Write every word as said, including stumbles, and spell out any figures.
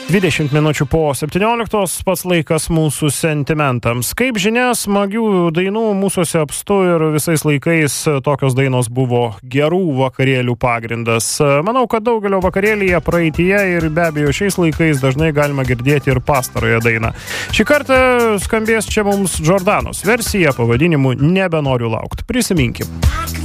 dvidešimt minučių po septynioliktos, pats laikas mūsų sentimentams. Kaip žinia, smagių dainų mūsųse apstu ir visais laikais tokios dainos buvo gerų vakarėlių pagrindas. Manau, kad daugelio vakarėlyje praeityje ir be abejo šiais laikais dažnai galima girdėti ir pastarąją dainą. Šį kartą skambės čia mums Jordanos versija pavadinimu Nebenoriu laukt. Prisiminkim.